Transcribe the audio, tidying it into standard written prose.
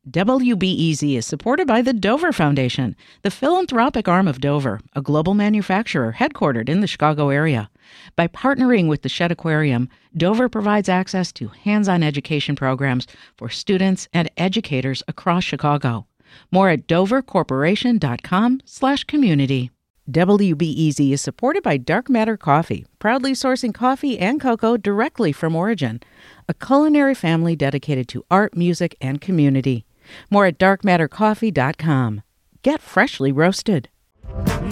WBEZ is supported by the Dover Foundation, the philanthropic arm of Dover, a global manufacturer headquartered in the Chicago area. By partnering with the Shedd Aquarium, Dover provides access to hands-on education programs for students and educators across Chicago. More at dovercorporation.com/community. WBEZ is supported by Dark Matter Coffee, proudly sourcing coffee and cocoa directly from origin, a culinary family dedicated to art, music, and community. More at darkmattercoffee.com. Get freshly roasted.